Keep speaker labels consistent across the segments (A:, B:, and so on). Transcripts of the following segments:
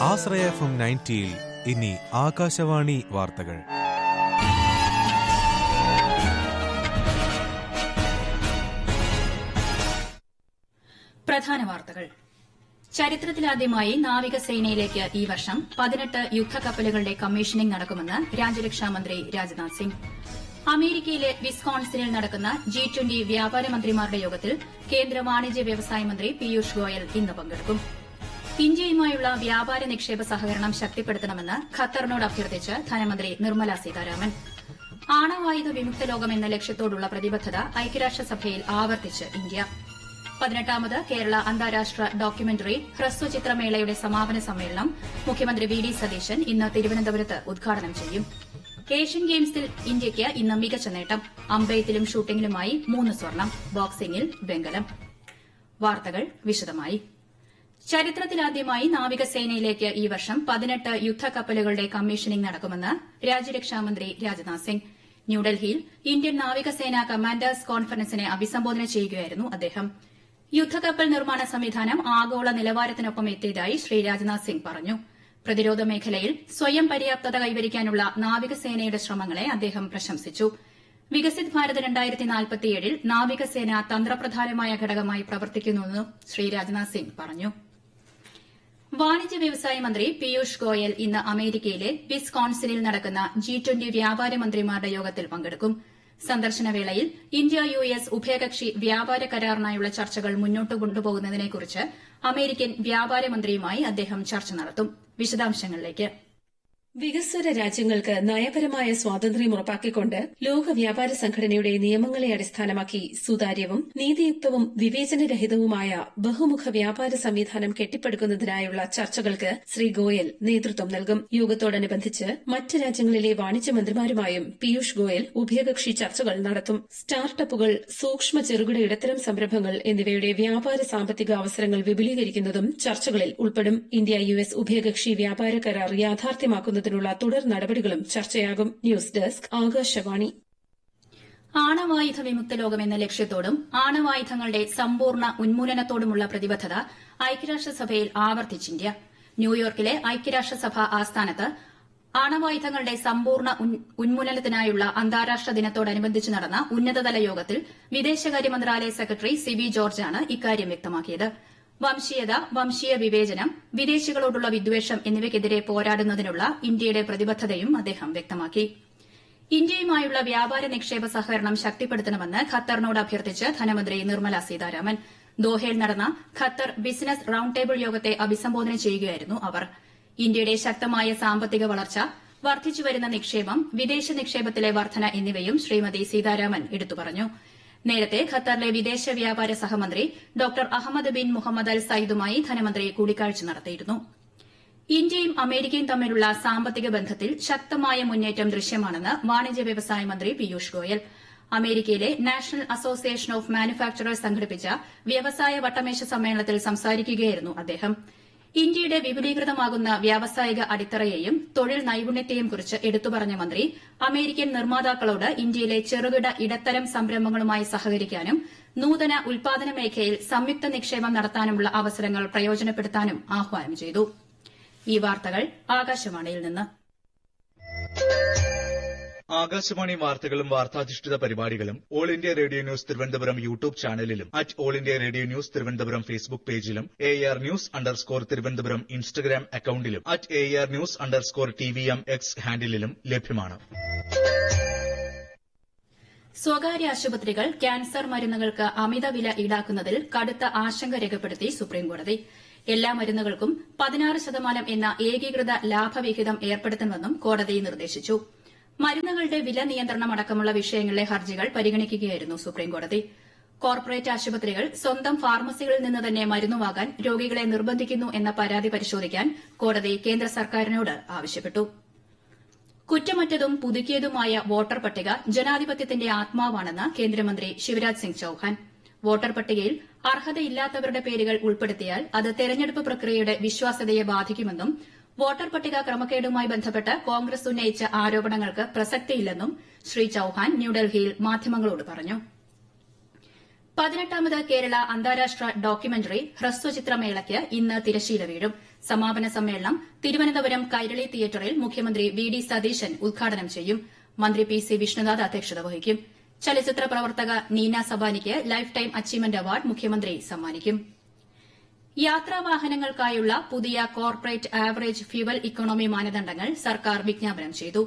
A: ആശ്രയ FM 90 ഇനി ആകാശവാണി വാർത്തകൾ.
B: പ്രധാന വാർത്തകൾ. ചരിത്രത്തിലാദ്യമായി നാവികസേനയിലേക്ക് ഈ വർഷം 18 യുദ്ധക്കപ്പലുകളുടെ കമ്മീഷനിംഗ് നടക്കുമെന്ന് രാജ്യരക്ഷാമന്ത്രി രാജ്നാഥ് സിംഗ്. അമേരിക്കയിലെ വിസ്കോൺസിനിൽ നടക്കുന്ന G20 വ്യാപാര മന്ത്രിമാരുടെ യോഗത്തിൽ കേന്ദ്ര വാണിജ്യ വ്യവസായ മന്ത്രി പീയൂഷ് ഗോയൽ ഇന്ന് പങ്കെടുക്കും. ഇന്ത്യയുമായുള്ള വ്യാപാര നിക്ഷേപ സഹകരണം ശക്തിപ്പെടുത്തണമെന്ന് ഖത്തറിനോട് അഭ്യർത്ഥിച്ച് ധനമന്ത്രി നിർമ്മല സീതാരാമൻ. ആണവായുധ വിമുക്ത ലോകം എന്ന ലക്ഷ്യത്തോടുള്ള പ്രതിബദ്ധത ഐക്യരാഷ്ട്രസഭയിൽ ആവർത്തിച്ച് ഇന്ത്യ. 18ാമത് കേരള അന്താരാഷ്ട്ര ഡോക്യുമെന്ററി ഹ്രസ്വചിത്രമേളയുടെ സമാപന സമ്മേളനം മുഖ്യമന്ത്രി വി ഡി സതീശൻ ഇന്ന് തിരുവനന്തപുരത്ത് ഉദ്ഘാടനം ചെയ്യും. ഏഷ്യൻ ഗെയിംസിൽ ഇന്ത്യയ്ക്ക് ഇന്ന് മികച്ച നേട്ടം. അമ്പെയ്ത്തിലും ഷൂട്ടിംഗിലുമായി 3 സ്വർണം, ബോക്സിംഗിൽ വെങ്കലം. വാർത്തകൾ വിശദമായി. ചരിത്രത്തിലാദ്യമായി നാവികസേനയിലേക്ക് ഈ വർഷം 18 യുദ്ധക്കപ്പലുകളുടെ കമ്മീഷനിംഗ് നടക്കുമെന്ന് രാജ്യരക്ഷാമന്ത്രി രാജ്നാഥ് സിംഗ്. ന്യൂഡൽഹിയിൽ ഇന്ത്യൻ നാവികസേന കമാൻഡേഴ്സ് കോൺഫറൻസിനെ അഭിസംബോധന ചെയ്യുകയായിരുന്നു അദ്ദേഹം. യുദ്ധക്കപ്പൽ നിർമ്മാണ സംവിധാനം ആഗോള നിലവാരത്തിനൊപ്പം എത്തിയതായി ശ്രീ രാജ്നാഥ് സിംഗ് പറഞ്ഞു. പ്രതിരോധ മേഖലയിൽ സ്വയം പര്യാപ്തത കൈവരിക്കാനുള്ള നാവികസേനയുടെ ശ്രമങ്ങളെ അദ്ദേഹം പ്രശംസിച്ചു. വികസിത് ഭാരത് 2047 നാവികസേന തന്ത്രപ്രധാനമായ ഘടകമായി പ്രവർത്തിക്കുന്നുവെന്നും ശ്രീ രാജ്നാഥ് സിംഗ് പറഞ്ഞു. വാണിജ്യ വ്യവസായ മന്ത്രി പീയൂഷ് ഗോയൽ ഇന്ന് അമേരിക്കയിലെ വിസ്കോൺസിനിൽ നടക്കുന്ന G20 വ്യാപാര മന്ത്രിമാരുടെ യോഗത്തിൽ പങ്കെടുക്കും. സന്ദർശനവേളയിൽ ഇന്ത്യ US ഉഭയകക്ഷി വ്യാപാര കരാറിനായുള്ള ചർച്ചകൾ മുന്നോട്ട് കൊണ്ടുപോകുന്നതിനെക്കുറിച്ച് അമേരിക്കൻ വ്യാപാര മന്ത്രിയുമായി അദ്ദേഹം ചർച്ച നടത്തും. വിശദാംശങ്ങളിലേക്ക്.
C: വികസ്വര രാജ്യങ്ങൾക്ക് നയപരമായ സ്വാതന്ത്ര്യം ഉറപ്പാക്കിക്കൊണ്ട് ലോക വ്യാപാര സംഘടനയുടെ നിയമങ്ങളെ അടിസ്ഥാനമാക്കി സുതാര്യവും നീതിയുക്തവും വിവേചനരഹിതവുമായ ബഹുമുഖ വ്യാപാര സംവിധാനം കെട്ടിപ്പടുക്കുന്നതിനായുള്ള ചർച്ചകൾക്ക് ശ്രീ ഗോയൽ നേതൃത്വം നൽകും. യോഗത്തോടനുബന്ധിച്ച് മറ്റ് രാജ്യങ്ങളിലെ വാണിജ്യമന്ത്രിമാരുമായും പീയൂഷ് ഗോയൽ ഉഭയകക്ഷി ചർച്ചകൾ നടത്തും. സ്റ്റാർട്ടപ്പുകൾ, സൂക്ഷ്മ ചെറുകിട ഇടത്തരം സംരംഭങ്ങൾ എന്നിവയുടെ വ്യാപാര സാമ്പത്തിക അവസരങ്ങൾ വിപുലീകരിക്കുന്നതും ചർച്ചകളിൽ ഉൾപ്പെടും. ഇന്ത്യ US ഉഭയകക്ഷി വ്യാപാര കരാർ യാഥാർത്ഥ്യമാക്കുന്ന തുടർ നടപടികളും ചർച്ചയാകും. News desk Akashvani.
B: ആണവായുധ വിമുക്ത ലോകം എന്ന ലക്ഷ്യത്തോടും ആണവായുധങ്ങളുടെ സമ്പൂർണ്ണ ഉന്മൂലനത്തോടുമുള്ള പ്രതിബദ്ധത ഐക്യരാഷ്ട്രസഭയിൽ ആവർത്തിച്ച് ഇന്ത്യ. ന്യൂയോർക്കിലെ ഐക്യരാഷ്ട്രസഭ ആസ്ഥാനത്ത് ആണവായുധങ്ങളുടെ സമ്പൂർണ്ണ ഉന്മൂലനത്തിനായുള്ള അന്താരാഷ്ട്ര ദിനത്തോടനുബന്ധിച്ച് നടന്ന ഉന്നതതല യോഗത്തിൽ വിദേശകാര്യ മന്ത്രാലയ സെക്രട്ടറി സിബി ജോർജാണ് ഇക്കാര്യം വ്യക്തമാക്കിയത്. വംശീയത, വംശീയ വിവേചനം, വിദേശികളോടുള്ള വിദ്വേഷം എന്നിവയ്ക്കെതിരെ പോരാടുന്നതിനുള്ള ഇന്ത്യയുടെ പ്രതിബദ്ധതയും അദ്ദേഹം വ്യക്തമാക്കി. ഇന്ത്യയുമായുള്ള വ്യാപാര നിക്ഷേപ സഹകരണം ശക്തിപ്പെടുത്തണമെന്ന് ഖത്തറിനോട് അഭ്യർത്ഥിച്ച് ധനമന്ത്രി നിർമ്മല സീതാരാമൻ. ദോഹയിൽ നടന്ന ഖത്തർ ബിസിനസ് റൌണ്ട് ടേബിൾ യോഗത്തെ അഭിസംബോധന ചെയ്യുകയായിരുന്നു അവർ. ഇന്ത്യയുടെ ശക്തമായ സാമ്പത്തിക വളർച്ച, വർദ്ധിച്ചുവരുന്ന നിക്ഷേപം, വിദേശ നിക്ഷേപത്തിലെ വർധന എന്നിവയും ശ്രീമതി സീതാരാമൻ എടുത്തു പറഞ്ഞു. നേരത്തെ ഖത്തറിലെ വിദേശ വ്യാപാര സഹമന്ത്രി ഡോക്ടർ അഹമ്മദ് ബിൻ മുഹമ്മദ് അൽ സയ്യിദുമായി ധനമന്ത്രി കൂടിക്കാഴ്ച നടത്തിയിരുന്നു. ഇന്ത്യയും അമേരിക്കയും തമ്മിലുള്ള സാമ്പത്തിക ബന്ധത്തിൽ ശക്തമായ മുന്നേറ്റം ദൃശ്യമാണെന്ന് വാണിജ്യ വ്യവസായ മന്ത്രി പീയൂഷ് ഗോയൽ. അമേരിക്കയിലെ നാഷണൽ അസോസിയേഷൻ ഓഫ് മാനുഫാക്ചറേഴ്സ് സംഘടിപ്പിച്ച വ്യവസായ വട്ടമേശ സമ്മേളനത്തിൽ സംസാരിക്കുകയായിരുന്നു അദ്ദേഹം. ഇന്ത്യയുടെ വിപുലീകൃതമാകുന്ന വ്യാവസായിക അടിത്തറയെയും തൊഴിൽ നൈപുണ്യത്തെയും കുറിച്ച് എടുത്തുപറഞ്ഞ മന്ത്രി അമേരിക്കൻ നിർമ്മാതാക്കളോട് ഇന്ത്യയിലെ ചെറുകിട ഇടത്തരം സംരംഭങ്ങളുമായി സഹകരിക്കാനും നൂതന ഉൽപാദന മേഖലയിൽ സംയുക്ത നിക്ഷേപം നടത്താനുമുള്ള അവസരങ്ങൾ പ്രയോജനപ്പെടുത്താനും ആഹ്വാനം ചെയ്തു. ഈ വാർത്തകൾ ആകാശവാണിയിൽ നിന്ന്.
D: ആകാശവാണി വാർത്തകളും വാർത്താധിഷ്ഠിത പരിപാടികളും all India radio news Thiruvananthapuram YouTube ചാനലിലും all India radio news Thiruvananthapuram Facebook പേജിലും AR News_ തിരുവനന്തപുരം ഇൻസ്റ്റഗ്രാം അക്കൌണ്ടിലും AR News_TVM X ഹാൻഡിലും ലഭ്യമാണ്.
B: സ്വകാര്യ ആശുപത്രികൾ ക്യാൻസർ മരുന്നുകൾക്ക് അമിതവില ഈടാക്കുന്നതിൽ കടുത്ത ആശങ്ക രേഖപ്പെടുത്തി സുപ്രീംകോടതി. എല്ലാ മരുന്നുകൾക്കും 16% എന്ന ഏകീകൃത ലാഭവിഹിതം ഏർപ്പെടുത്തണമെന്നും കോടതി നിർദ്ദേശിച്ചു. മരുന്നുകളുടെ വില നിയന്ത്രണമടക്കമുള്ള വിഷയങ്ങളിലെ ഹർജികൾ പരിഗണിക്കുകയായിരുന്നു സുപ്രീംകോടതി. കോർപ്പറേറ്റ് ആശുപത്രികൾ സ്വന്തം ഫാർമസികളിൽ നിന്ന് തന്നെ മരുന്ന് വാങ്ങാൻ രോഗികളെ നിർബന്ധിക്കുന്നു എന്ന പരാതി പരിശോധിക്കാൻ കോടതി കേന്ദ്ര സർക്കാരിനോട് ആവശ്യപ്പെട്ടു. കുറ്റമറ്റതും പുതുക്കിയതുമായ വോട്ടർ പട്ടിക ജനാധിപത്യത്തിന്റെ ആത്മാവാണെന്ന് കേന്ദ്രമന്ത്രി ശിവരാജ് സിംഗ് ചൌഹാൻ. വോട്ടർ പട്ടികയിൽ അർഹതയില്ലാത്തവരുടെ പേരുകൾ ഉൾപ്പെടുത്തിയാൽ അത് തെരഞ്ഞെടുപ്പ് പ്രക്രിയയുടെ വിശ്വാസ്യതയെ ബാധിക്കുമെന്നും വോട്ടർ പട്ടിക ക്രമക്കേടുമായി ബന്ധപ്പെട്ട് കോൺഗ്രസ് ഉന്നയിച്ച ആരോപണങ്ങൾക്ക് പ്രസക്തിയില്ലെന്നും ശ്രീ ചൌഹാൻ ന്യൂഡൽഹിയിൽ മാധ്യമങ്ങളോട് പറഞ്ഞു. 18ാമത് കേരള അന്താരാഷ്ട്ര ഡോക്യുമെന്ററി ഹ്രസ്വചിത്രമേളയ്ക്ക് ഇന്ന് തിരശ്ശീല വീഴും. സമാപന സമ്മേളനം തിരുവനന്തപുരം കൈരളി തിയേറ്ററിൽ മുഖ്യമന്ത്രി വി ഡി സതീശൻ ഉദ്ഘാടനം ചെയ്യും. മന്ത്രി പി സി വിഷ്ണുനാഥ് അധ്യക്ഷത വഹിക്കും. ചലച്ചിത്ര പ്രവർത്തക Neena സബാനിക്ക് life time achievement award മുഖ്യമന്ത്രി സമ്മാനിക്കും. യാത്രാവാഹനങ്ങൾക്കായുള്ള പുതിയ കോർപ്പറേറ്റ് ആവറേജ് ഫ്യുവൽ ഇക്കോണമി മാനദണ്ഡങ്ങൾ സർക്കാർ വിജ്ഞാപനം ചെയ്തു.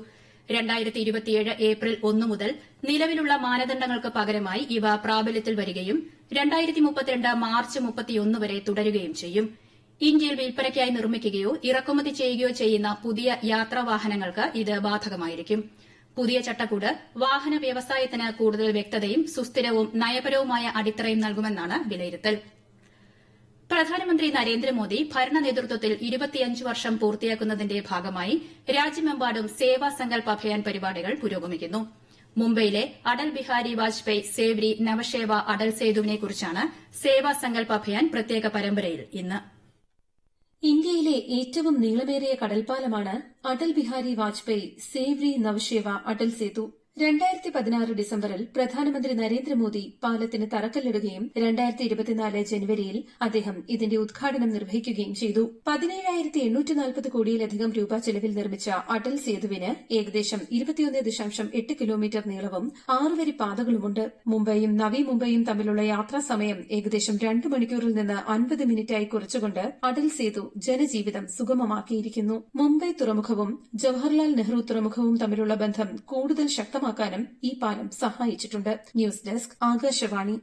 B: 2027 ഏപ്രിൽ 1 മുതൽ നിലവിലുള്ള മാനദണ്ഡങ്ങൾക്ക് പകരമായി ഇവ പ്രാബല്യത്തിൽ വരികയും 2032 മാർച്ച് 31 വരെ തുടരുകയും ചെയ്യും. ഇന്ത്യയിൽ വിൽപ്പനയ്ക്കായി നിർമ്മിക്കുകയോ ഇറക്കുമതി ചെയ്യുകയോ ചെയ്യുന്ന പുതിയ യാത്രാവാഹനങ്ങൾക്ക് ഇത് ബാധകമായിരിക്കും. പുതിയ ചട്ടക്കൂട് വാഹന വ്യവസായത്തിന് കൂടുതൽ വ്യക്തതയും സുസ്ഥിരവും നയപരവുമായ അടിത്തറയും നൽകുമെന്നാണ് വിലയിരുത്തൽ. പ്രധാനമന്ത്രി നരേന്ദ്രമോദി ഭരണ നേതൃത്വത്തിൽ 25 വർഷം പൂർത്തിയാക്കുന്നതിന്റെ ഭാഗമായി രാജ്യമെമ്പാടും സേവാ സങ്കൽപ് അഭിയാൻ പരിപാടികൾ പുരോഗമിക്കുന്നു. മുംബൈയിലെ അടൽ ബിഹാരി വാജ്പേയി സേവ്രി നവശേവ അടൽ സേതുവിനെക്കുറിച്ചാണ് സേവാ സങ്കൽപ് അഭിയാൻ പ്രത്യേക പരമ്പരയിൽ ഇന്ന്.
C: ഇന്ത്യയിലെ ഏറ്റവും നീളമേറിയ കടൽപ്പാലമാണ് അടൽ ബിഹാരി വാജ്പേയി സേവ്രി നവശേവ അടൽ സേതു. 2016 ഡിസംബറിൽ പ്രധാനമന്ത്രി നരേന്ദ്രമോദി പാലത്തിന് തറക്കല്ലിടുകയും 2024 ജനുവരിയിൽ അദ്ദേഹം ഇതിന്റെ ഉദ്ഘാടനം നിർവഹിക്കുകയും ചെയ്തു. 17,840 കോടിയിലധികം രൂപ ചെലവിൽ നിർമ്മിച്ച അടൽ സേതുവിന് ഏകദേശം 21.8 കിലോമീറ്റർ നീളവും 6 വരി പാതകളുമുണ്ട്. മുംബൈയും നവി മുംബൈയും തമ്മിലുള്ള യാത്രാ സമയം ഏകദേശം 2 മണിക്കൂറിൽ നിന്ന് 50 മിനിറ്റായി കുറച്ചുകൊണ്ട് അടൽ സേതു ജനജീവിതം സുഗമമാക്കിയിരിക്കുന്നു. മുംബൈ തുറമുഖവും ജവഹർലാൽ നെഹ്റു തുറമുഖവും തമ്മിലുള്ള ബന്ധം കൂടുതൽ ശക്തമാക്കാനും ഈ പാലം സഹായിച്ചിട്ടുണ്ട്. News desk Akashvani.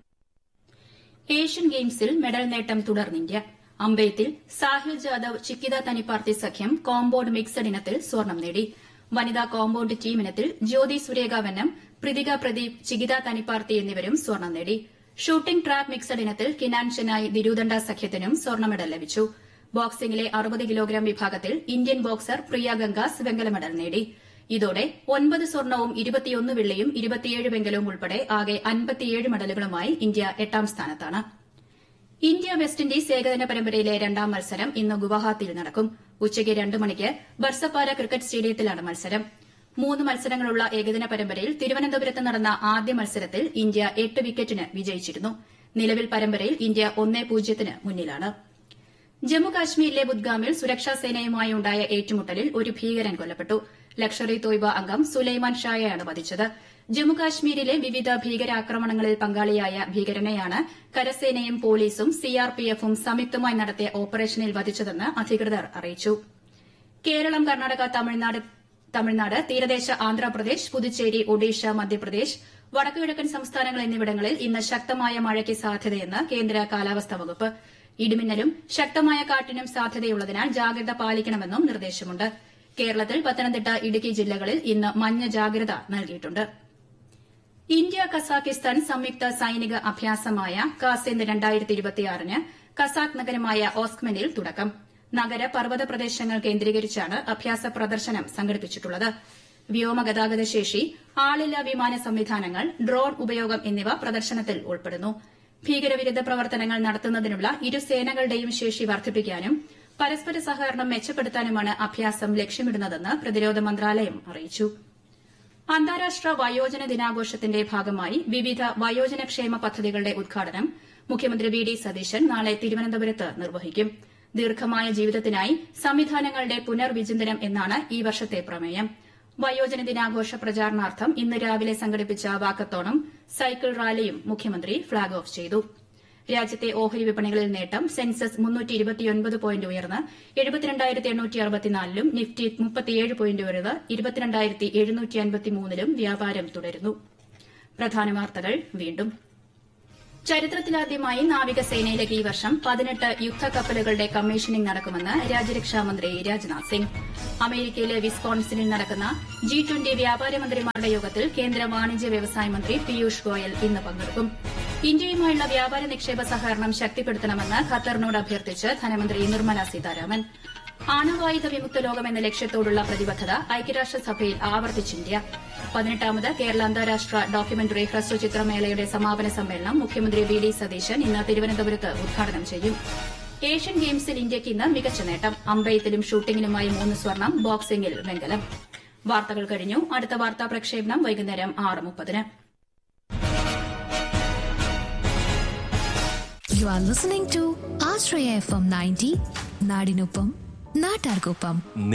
B: ഏഷ്യൻ ഗെയിംസിൽ മെഡൽ നേട്ടം തുടർന്നിന്ത്യ. അമ്പെയ്ത്തിൽ സാഹിൽ ജാദവ് ചിക്കിത തനിപ്പാർത്തി സഖ്യം കോമ്പൌണ്ട് മിക്സഡ് ഇനത്തിൽ സ്വർണം നേടി. വനിതാ കോമ്പൌണ്ട് ടീം ഇനത്തിൽ ജ്യോതി സുരേഖ വെന്നം, പ്രിതിക പ്രദീപ്, ചികിത തനിപ്പാർത്തി എന്നിവരും സ്വർണം നേടി. ഷൂട്ടിംഗ് ട്രാപ്പ് മിക്സഡ് ഇനത്തിൽ കിനാൻ ചെനായ് ദിരൂദണ്ഡ സഖ്യത്തിനും സ്വർണ്ണ മെഡൽ ലഭിച്ചു. ബോക്സിംഗിലെ 60 കിലോഗ്രാം വിഭാഗത്തിൽ ഇന്ത്യൻ ബോക്സർ പ്രിയ ഗംഗാസ് വെങ്കല മെഡൽ നേടി. ഇതോടെ 9 സ്വർണവും 21 വെള്ളിയും 27 വെങ്കലവും ഉൾപ്പെടെ ആകെ 57 മെഡലുകളുമായി ഇന്ത്യ 8ാം സ്ഥാനത്താണ്. ഇന്ത്യ വെസ്റ്റ് ഇൻഡീസ് ഏകദിന പരമ്പരയിലെ 2ാം മത്സരം ഇന്ന് ഗുവാഹത്തിയിൽ നടക്കും. ഉച്ചയ്ക്ക് 2 മണിക്ക് ബർസപാര ക്രിക്കറ്റ് സ്റ്റേഡിയത്തിലാണ് മത്സരം. 3 മത്സരങ്ങളുള്ള ഏകദിന പരമ്പരയിൽ തിരുവനന്തപുരത്ത് നടന്ന ആദ്യ മത്സരത്തിൽ ഇന്ത്യ 8 വിക്കറ്റിന് വിജയിച്ചിരുന്നു. നിലവിൽ പരമ്പരയിൽ ഇന്ത്യ 1-0 മുന്നിലാണ്. ജമ്മുകാശ്മീരിലെ ബുദ്ഗാമിൽ സുരക്ഷാസേനയുമായി ഉണ്ടായ ഏറ്റുമുട്ടലിൽ ഒരു ഭീകരൻ കൊല്ലപ്പെട്ടു. ലഷ്കർ-ഇ തോയ്ബ അംഗം സുലൈമാൻ ഷായെയാണ് വധിച്ചത്. ജമ്മുകാശ്മീരിലെ വിവിധ ഭീകരാക്രമണങ്ങളിൽ പങ്കാളിയായ ഭീകരനെയാണ് കരസേനയും പോലീസും സിആർപിഎഫും സംയുക്തമായി നടത്തിയ ഓപ്പറേഷനിൽ വധിച്ചതെന്ന് അധികൃതർ അറിയിച്ചു. കേരളം, കർണാടക, തമിഴ്നാട്, തീരദേശ ആന്ധ്രാപ്രദേശ്, പുതുച്ചേരി, ഒഡീഷ, മധ്യപ്രദേശ്, വടക്കുകിഴക്കൻ സംസ്ഥാനങ്ങൾ എന്നിവിടങ്ങളിൽ ഇന്ന് ശക്തമായ മഴയ്ക്ക് സാധ്യതയെന്ന് കേന്ദ്ര കാലാവസ്ഥാ വകുപ്പ്. ഇടിമിന്നലും ശക്തമായ കാറ്റിനും സാധ്യതയുള്ളതിനാൽ ജാഗ്രത പാലിക്കണമെന്നും നിർദ്ദേശമുണ്ട്. കേരളത്തിൽ പത്തനംതിട്ട, ഇടുക്കി ജില്ലകളിൽ ഇന്ന് മഞ്ഞ ജാഗ്രത നൽകിയിട്ടുണ്ട്. ഇന്ത്യ കസാഖിസ്ഥാൻ സംയുക്ത സൈനിക അഭ്യാസമായ കാസിന്ദ് 2026 കസാഖ് നഗരമായ ഓസ്ക്മെനിൽ തുടക്കം. നഗര പർവ്വത പ്രദേശങ്ങൾ കേന്ദ്രീകരിച്ചാണ് അഭ്യാസ പ്രദർശനം സംഘടിപ്പിച്ചിട്ടുള്ളത്. വ്യോമഗതാഗത ശേഷി, ആളില്ലാ വിമാന സംവിധാനങ്ങൾ, ഡ്രോൺ ഉപയോഗം എന്നിവ പ്രദർശനത്തിൽ ഉൾപ്പെടുന്നു. ഭീകരവിരുദ്ധ പ്രവർത്തനങ്ങൾ നടത്തുന്നതിനുള്ള ഇരു സേനകളുടെയും ശേഷി വർദ്ധിപ്പിക്കാനും പരസ്പര സഹകരണം മെച്ചപ്പെടുത്താനുമാണ് അഭ്യാസം ലക്ഷ്യമിടുന്നതെന്ന് പ്രതിരോധ മന്ത്രാലയം അറിയിച്ചു. അന്താരാഷ്ട്ര വയോജന ദിനാഘോഷത്തിന്റെ ഭാഗമായി വിവിധ വയോജനക്ഷേമ പദ്ധതികളുടെ ഉദ്ഘാടനം മുഖ്യമന്ത്രി വി ഡി സതീശൻ നാളെ തിരുവനന്തപുരത്ത് നിർവഹിക്കും. ദീർഘമായ ജീവിതത്തിനായി സംവിധാനങ്ങളുടെ പുനർവിചിന്തനം എന്നാണ് ഈ വർഷത്തെ പ്രമേയം. വയോജന ദിനാഘോഷ പ്രചാരണാർത്ഥം ഇന്ന് രാവിലെ സംഘടിപ്പിച്ച വാക്കത്തോണും സൈക്കിൾ റാലിയും മുഖ്യമന്ത്രി ഫ്ളാഗ് ഓഫ് ചെയ്തു. രാജ്യത്തെ ഓഹരി വിപണികളിൽ നേട്ടം. സെൻസസ് 329 പോയിന്റ് ഉയർന്ന് 72,864-ലും നിഫ്റ്റി 37 പോയിന്റ് ഉയർന്ന് 22,753-ലും വ്യാപാരം തുടരുന്നു. പ്രധാന വാർത്തകൾ വീണ്ടും. ചരിത്രത്തിലാദ്യമായി നാവികസേനയിലേക്ക് ഈ വർഷം 18 യുദ്ധക്കപ്പലുകളുടെ കമ്മീഷനിംഗ് നടക്കുമെന്ന് രാജ്യരക്ഷാമന്ത്രി രാജ്നാഥ് സിംഗ്. അമേരിക്കയിലെ വിസ്കോൺസിനിൽ നടക്കുന്ന G20 വ്യാപാരമന്ത്രിമാരുടെ യോഗത്തിൽ കേന്ദ്ര വാണിജ്യ വ്യവസായ മന്ത്രി പീയൂഷ് ഗോയൽ ഇന്ന് പങ്കെടുക്കും. ഇന്ത്യയുമായുള്ള വ്യാപാര നിക്ഷേപ സഹകരണം ശക്തിപ്പെടുത്തണമെന്ന് ഖത്തറിനോട് അഭ്യർത്ഥിച്ച് ധനമന്ത്രി നിർമ്മല സീതാരാമൻ. ആണവായുധ വിമുക്ത ലോകം എന്ന ലക്ഷ്യത്തോടുള്ള പ്രതിബദ്ധത ഐക്യരാഷ്ട്രസഭയിൽ ആവർത്തിച്ച് ഇന്ത്യ. 18ാമത് കേരള അന്താരാഷ്ട്ര ഡോക്യുമെന്ററി ഹ്രസ്വചിത്രമേളയുടെ സമാപന സമ്മേളനം മുഖ്യമന്ത്രി വി ഡി സതീശൻ ഇന്ന് തിരുവനന്തപുരത്ത് ഉദ്ഘാടനം ചെയ്യും. ഏഷ്യൻ ഗെയിംസിൽ ഇന്ത്യയ്ക്ക് ഇന്ന് മികച്ച നേട്ടം. അമ്പെയ്ത്തിലും ഷൂട്ടിംഗിലുമായി 3 സ്വർണം, ബോക്സിംഗിൽ വെങ്കലം. വാർത്തകൾ കഴിഞ്ഞു. അടുത്ത വാർത്താ പ്രക്ഷേപണം വൈകുന്നേരം 6:30.
E: You are listening to Ashraya FM 90, നാടിനൊപ്പം നാട്ടാർക്കൊപ്പം.